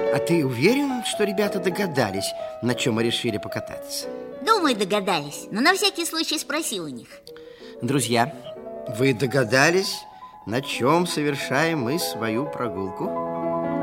А ты уверен, что ребята догадались, на чем мы решили покататься? Думаю, догадались, но на всякий случай спроси у них. Друзья, вы догадались, на чем совершаем мы свою прогулку?